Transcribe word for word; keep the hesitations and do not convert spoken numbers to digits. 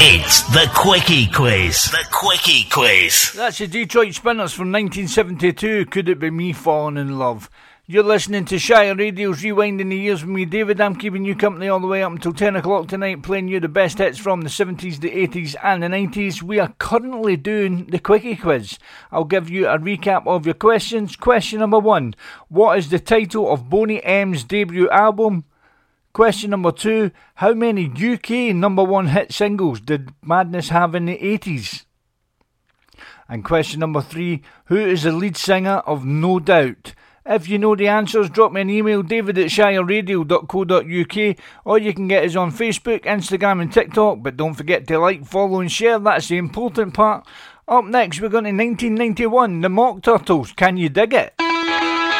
It's the Quickie Quiz. The Quickie Quiz. That's the Detroit Spinners from nineteen seventy-two. Could it be me falling in love? You're listening to Shire Radio's Rewinding the Years with me, David. I'm keeping you company all the way up until ten o'clock tonight, playing you the best hits from the seventies, the eighties and the nineties. We are currently doing the Quickie Quiz. I'll give you a recap of your questions. Question number one. What is the title of Boney M's debut album? Question number two. How many U K number one hit singles did Madness have in the eighties? And question number three. Who is the lead singer of No Doubt? If you know the answers, drop me an email, david at shire radio dot co dot uk, or you can get us on Facebook, Instagram and TikTok, but don't forget to like, follow and share, that's the important part. Up next, we're going to nineteen ninety-one, the Mock Turtles, Can You Dig It?